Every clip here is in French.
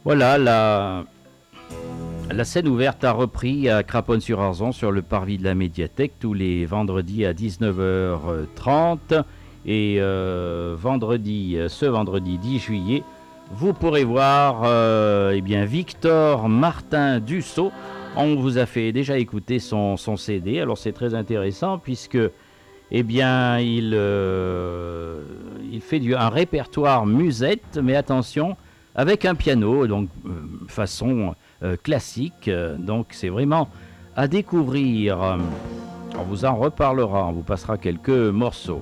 Voilà, la scène ouverte a repris à Craponne-sur-Arzon sur le parvis de la médiathèque tous les vendredis à 19h30 et ce vendredi 10 juillet, vous pourrez voir Victor Martin Dussault. On vous a fait déjà écouter son CD, alors c'est très intéressant puisque il fait un répertoire musette, mais attention, avec un piano, donc façon classique, donc c'est vraiment à découvrir. On vous en reparlera, on vous passera quelques morceaux.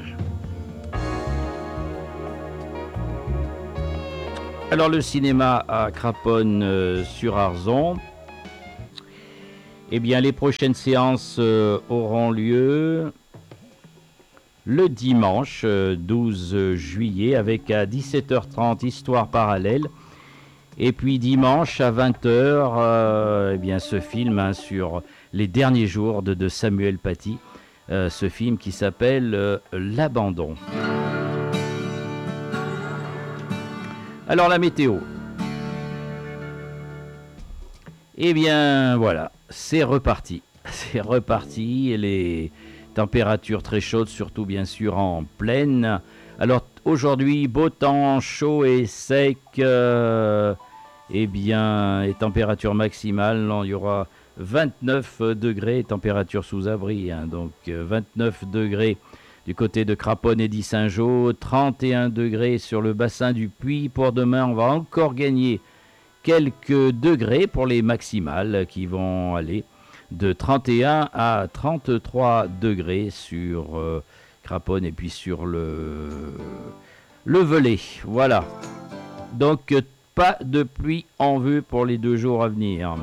Alors le cinéma à Craponne-sur-Arzon, les prochaines séances auront lieu le dimanche 12 juillet avec à 17h30 Histoire parallèle. Et puis dimanche à 20h, ce film sur les derniers jours de Samuel Paty, ce film qui s'appelle L'Abandon. Alors la météo. Voilà, c'est reparti. C'est reparti, les températures très chaudes, surtout bien sûr en plaine. Alors aujourd'hui, beau temps, chaud et sec, et température maximale, il y aura 29 degrés, température sous abri, donc 29 degrés du côté de Craponne et d'Issingeaux, 31 degrés sur le bassin du Puy. Pour demain, on va encore gagner quelques degrés pour les maximales qui vont aller de 31 à 33 degrés sur Craponne et puis sur le Velay. Voilà. Donc, pas de pluie en vue pour les 2 jours à venir.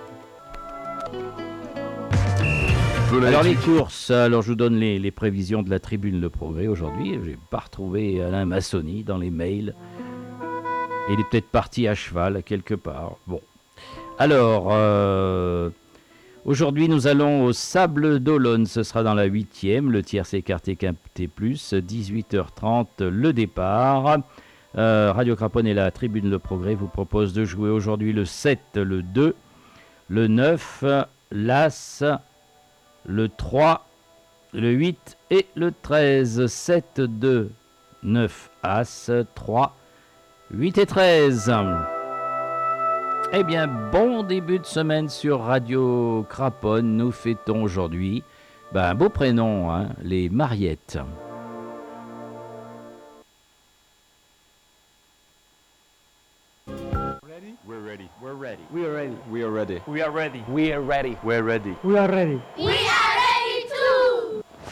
Alors les courses, je vous donne les prévisions de la Tribune Le Progrès aujourd'hui. Je n'ai pas retrouvé Alain Massoni dans les mails. Il est peut-être parti à cheval quelque part. Bon. Alors, aujourd'hui nous allons au Sable d'Olonne. Ce sera dans la 8e, le tierce écarté quinté plus, 18h30 le départ. Radio Craponne et la Tribune Le Progrès vous propose de jouer aujourd'hui le 7, le 2, le 9, l'As, le 3, le 8 et le 13. 7, 2, 9, As, 3, 8 et 13. Bon début de semaine sur Radio Craponne. Nous fêtons aujourd'hui un beau prénom, les Mariettes. We're ready. We're ready. We are ready. We are ready. We are ready. We're ready. We are ready. We